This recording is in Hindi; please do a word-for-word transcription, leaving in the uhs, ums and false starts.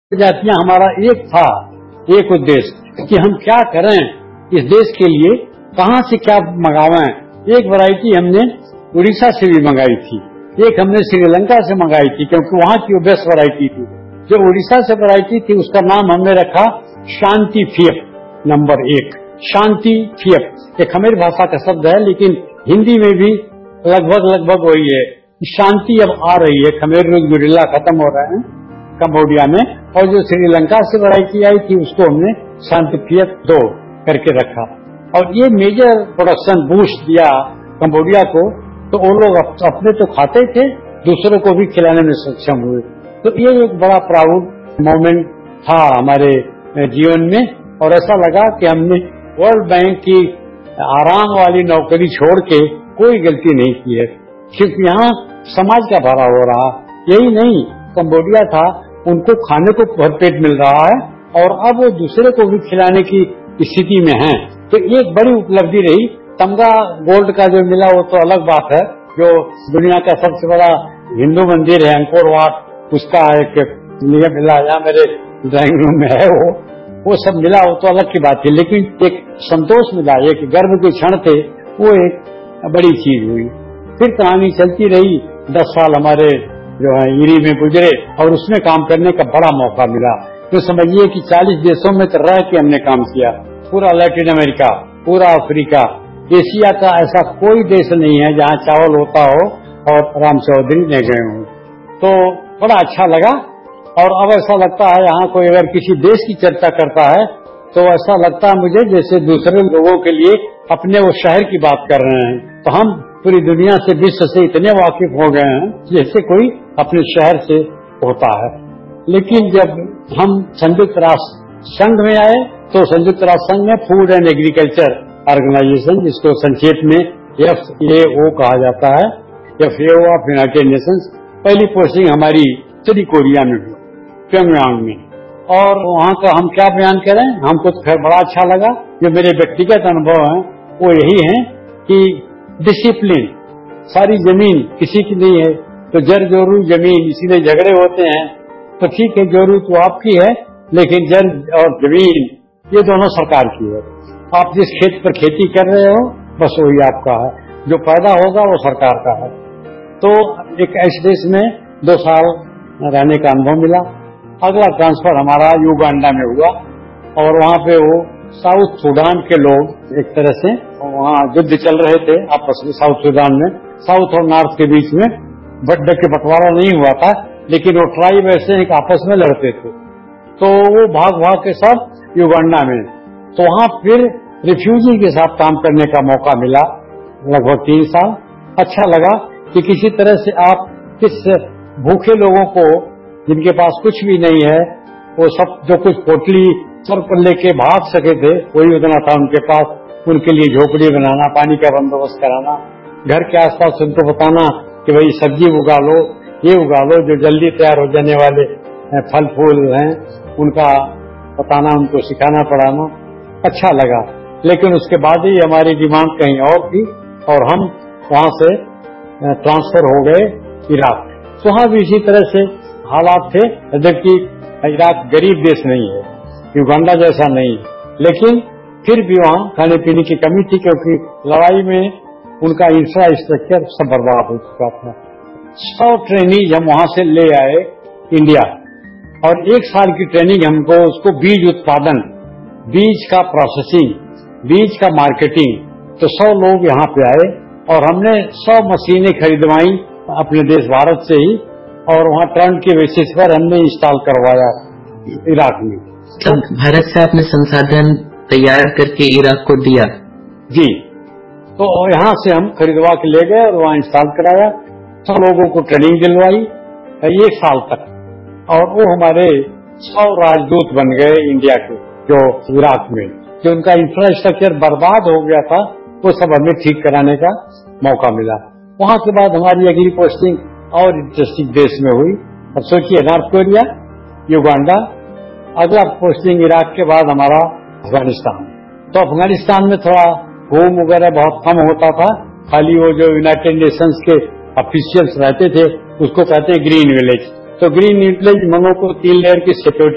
जातियां हमारा एक था, एक उद्देश्य कि हम क्या करें इस देश के लिए, कहां से क्या मंगावें। एक वैरायटी हमने उड़ीसा से भी मंगाई थी, एक हमने श्रीलंका से मंगाई थी, क्योंकि वहां की वो बेस्ट वैरायटी थी। जो उड़ीसा से वैरायटी थी उसका नाम हमने रखा शांति फियप, नंबर एक शांति फियप। एक खमेर भाषा का शब्द है, लेकिन हिंदी में भी लगभग लगभग वही है। शांति अब आ रही है, खमेर रोज गुरिल्ला खत्म हो रहे हैं कंबोडिया में, और जो श्रीलंका से वैरायटी आई थी उसको हमने शांति फियप दो करके रखा। और ये मेजर प्रोडक्शन बूस्ट दिया कंबोडिया को, तो वो लोग अपने तो खाते थे, दूसरों को भी खिलाने में सक्षम हुए। तो ये एक बड़ा प्राउड मोमेंट था हमारे जीवन में, और ऐसा लगा कि हमने वर्ल्ड बैंक की आराम वाली नौकरी छोड़ के कोई गलती नहीं की है, क्योंकि यहाँ समाज का भला हो रहा। यही नहीं, कंबोडिया था, उनको खाने को भरपेट मिल रहा है, और अब वो दूसरे को भी खिलाने की स्थिति में है। तो एक बड़ी उपलब्धि रही। तमगा गोल्ड का जो मिला वो तो अलग बात है, जो दुनिया का सबसे बड़ा हिंदू मंदिर है अंकोर वाट, उसका एक नियम मिला, यहाँ मेरे ड्राइंग रूम में है, वो वो सब मिला, वो तो अलग की बात है। लेकिन एक संतोष मिला, एक गर्व के क्षण थे, वो एक बड़ी चीज हुई। फिर कहानी चलती रही, दस साल हमारे जो है ईरी में गुजरे, और उसमें काम करने का बड़ा मौका मिला। तो समझिए कि चालीस देशों में तो रह के हमने काम किया, पूरा लैटिन अमेरिका, पूरा अफ्रीका, एशिया का ऐसा कोई देश नहीं है जहाँ चावल होता हो और राम चौधरी ले गए हों। तो बड़ा अच्छा लगा। और अब ऐसा लगता है यहाँ कोई अगर किसी देश की चर्चा करता है तो ऐसा लगता है मुझे जैसे दूसरे लोगों के लिए अपने वो शहर की बात कर रहे हैं। तो हम पूरी दुनिया से, विश्व से इतने वाकिफ हो गए हैं जैसे कोई अपने शहर से होता है। लेकिन जब हम संयुक्त राष्ट्र संघ में आए तो संयुक्त राष्ट्र संघ में फूड एंड एग्रीकल्चर ऑर्गेनाइजेशन, जिसको संक्षेप में एफ ए ओ कहा जाता है, F A O of United Nations, पहली पोस्टिंग हमारी उत्तरी कोरिया में हुई, प्योंगयांग में। और वहाँ का हम क्या बयान करें, हमको तो खैर बड़ा अच्छा लगा। जो मेरे व्यक्तिगत अनुभव हैं वो यही है कि डिसिप्लिन, सारी जमीन किसी की नहीं है, तो जर जोरू जमीन, इसीलिए झगड़े होते हैं। तो ठीक है, जोरू तो आपकी है, लेकिन जर और जमीन ये दोनों सरकार की है। आप जिस खेत पर खेती कर रहे हो बस वही आपका है, जो पैदा होगा वो सरकार का है। तो एक ऐसे देश में दो साल रहने का अनुभव मिला। अगला ट्रांसफर हमारा युगांडा में हुआ, और वहाँ पे वो साउथ सूडान के लोग एक तरह से, वहाँ युद्ध चल रहे थे आपस में साउथ सूडान में, साउथ और नॉर्थ के बीच में बड्डे के बंटवारा नहीं हुआ था, लेकिन वो ट्राइब ऐसे एक आपस में लड़ते थे। तो वो भाग भाग के सब युगांडा में, तो वहाँ फिर रिफ्यूजी के साथ काम करने का मौका मिला लगभग तीन साल। अच्छा लगा कि किसी तरह से आप किस भूखे लोगों को, जिनके पास कुछ भी नहीं है, वो सब जो कुछ पोटली सर पर लेके भाग सके थे वही उतना था उनके पास, उनके लिए झोपड़ी बनाना, पानी का बंदोबस्त कराना, घर के आसपास उनको बताना कि भाई सब्जी उगा लो, ये उगा लो, जो जल्दी तैयार हो जाने वाले फल फूल हैं उनका बताना, उनको सिखाना पढ़ाना। अच्छा लगा। लेकिन उसके बाद ही हमारी डिमांड कहीं और थी, और हम वहाँ से ट्रांसफर हो गए इराक। तो वहाँ भी इसी तरह से हालात थे, जबकि इराक गरीब देश नहीं है, युगांडा जैसा नहीं, लेकिन फिर भी वहाँ खाने पीने की कमी थी, क्योंकि लड़ाई में उनका इंफ्रास्ट्रक्चर सब बर्बाद हो चुका था। सौ ट्रेनिंग हम वहाँ से ले आए इंडिया, और एक साल की ट्रेनिंग हमको, उसको बीज उत्पादन, बीज का प्रोसेसिंग, बीज का मार्केटिंग, तो सौ लोग यहाँ पे आए, और हमने सौ मशीनें खरीदवाई अपने देश भारत से ही, और वहाँ टर्न के बेसिस पर हमने इंस्टॉल करवाया इराक में। तो भारत से आपने संसाधन तैयार करके इराक को दिया? जी, तो यहाँ से हम खरीदवा के ले गए और वहाँ इंस्टॉल कराया, सौ लोगों को ट्रेनिंग दिलवाई एक साल तक, और वो हमारे सौ राजदूत बन गए इंडिया के, जो इराक में जो उनका इंफ्रास्ट्रक्चर बर्बाद हो गया था वो सब हमें ठीक कराने का मौका मिला। वहाँ के बाद हमारी अगली पोस्टिंग और इंटरेस्टिंग देश में हुई। अब सोचिए, नॉर्थ कोरिया, युगांडा, अगला पोस्टिंग इराक के बाद हमारा अफगानिस्तान। तो अफगानिस्तान में थोड़ा घूम वगैरह बहुत कम होता था, खाली वो जो यूनाइटेड नेशंस के ऑफिशियल्स रहते थे उसको कहते हैं ग्रीन विलेज। तो ग्रीन विलेज मनों को तीन लेयर की सिक्योरिटी